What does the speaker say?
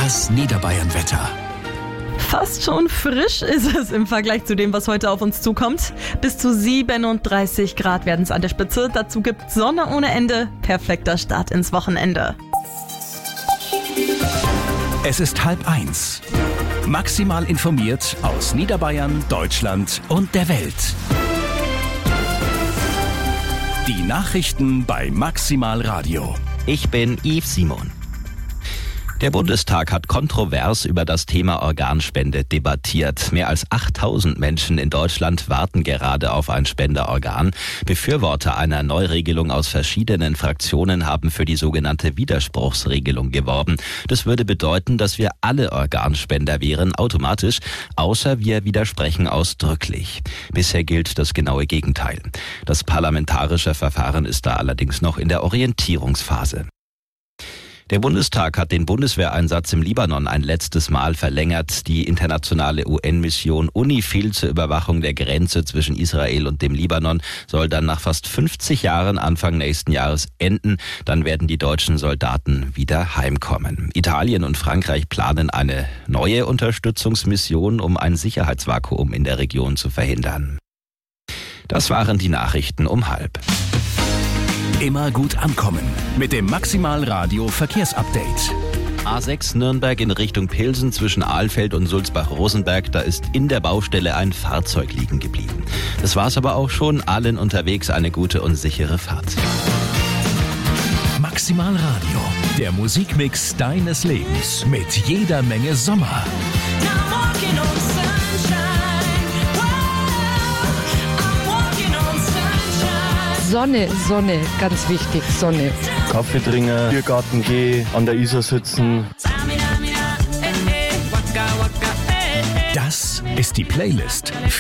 Das Niederbayern-Wetter. Fast schon frisch ist es im Vergleich zu dem, was heute auf uns zukommt. Bis zu 37 Grad werden es an der Spitze. Dazu gibt Sonne ohne Ende. Perfekter Start ins Wochenende. Es ist 12:30. Maximal informiert aus Niederbayern, Deutschland und der Welt. Die Nachrichten bei Maximal Radio. Ich bin Yves Simon. Der Bundestag hat kontrovers über das Thema Organspende debattiert. Mehr als 8000 Menschen in Deutschland warten gerade auf ein Spenderorgan. Befürworter einer Neuregelung aus verschiedenen Fraktionen haben für die sogenannte Widerspruchsregelung geworben. Das würde bedeuten, dass wir alle Organspender wären, automatisch, außer wir widersprechen ausdrücklich. Bisher gilt das genaue Gegenteil. Das parlamentarische Verfahren ist da allerdings noch in der Orientierungsphase. Der Bundestag hat den Bundeswehreinsatz im Libanon ein letztes Mal verlängert. Die internationale UN-Mission UNIFIL zur Überwachung der Grenze zwischen Israel und dem Libanon soll dann nach fast 50 Jahren Anfang nächsten Jahres enden. Dann werden die deutschen Soldaten wieder heimkommen. Italien und Frankreich planen eine neue Unterstützungsmission, um ein Sicherheitsvakuum in der Region zu verhindern. Das waren die Nachrichten um 12:30. Immer gut ankommen mit dem Maximal Radio Verkehrsupdate. A6 Nürnberg in Richtung Pilsen zwischen Ahlfeld und Sulzbach-Rosenberg. Da ist in der Baustelle ein Fahrzeug liegen geblieben. Das war's aber auch schon. Allen unterwegs eine gute und sichere Fahrt. Maximal Radio, der Musikmix deines Lebens mit jeder Menge Sommer. Sonne, Sonne, ganz wichtig, Sonne. Kaffee trinken, Biergarten gehen, an der Isar sitzen. Das ist die Playlist